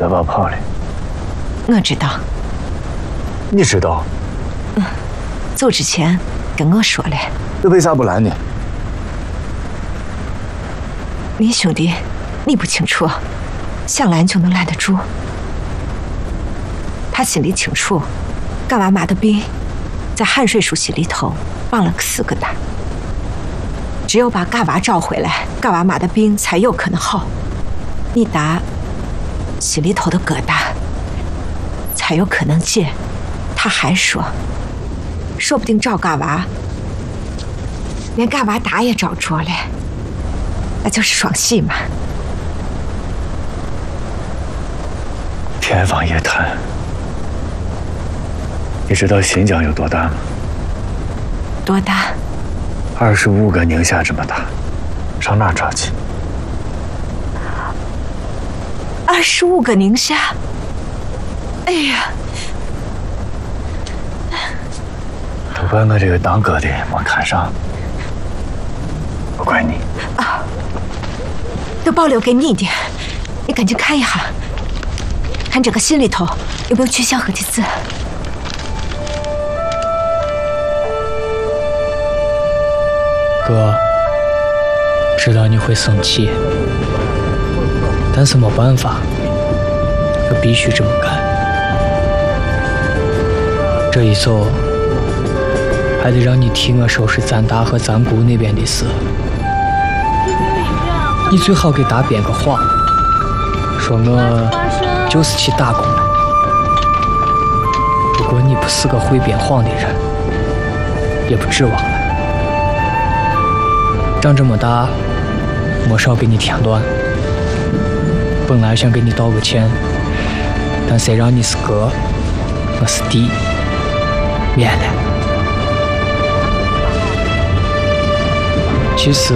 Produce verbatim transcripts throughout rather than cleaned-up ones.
自把跑了。 我知道。 你知道？ 嗯，走之前跟我说了。 那为啥不来呢？ 你兄弟，你不清楚，想拦就能拦得住。他心里清楚，嘎娃妈的病在汗水树心里头绑了个死疙瘩。只有把嘎娃找回来，嘎娃妈的病才有可能好。你答心里头的疙瘩才有可能解。他还说，说不定找嘎娃，连嘎娃答也找着了，那就是双喜嘛。 天方夜谭。你知道新疆有多大吗？ 多大？ 二十五个宁夏这么大，上哪儿找去？ 二十五个宁夏？哎呀！ 都怪我这个当哥的没看上，不怪你。 啊，都保留给你的，你赶紧看一下，看这个信里头有没有曲小河的字。 哥，知道你会生气，但是没办法，我必须这么干。这一走，还得让你替我收拾咱大和咱姑那边的事。你最好给大编个谎，说我就是去打工了。不过你不是个会编谎的人，也不指望了。长这么大，没少给你添乱。本来想给你道个歉，但谁让你是哥，我是弟，免了。其实，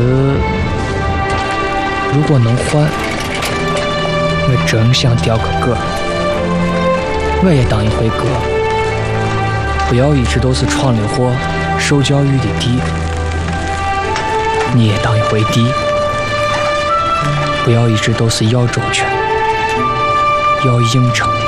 如果能换，我真想钓个哥，我也当一回哥，不要一直都是闯了祸、受教育的弟。你也当一回弟，不要一直都是要周全、要应承。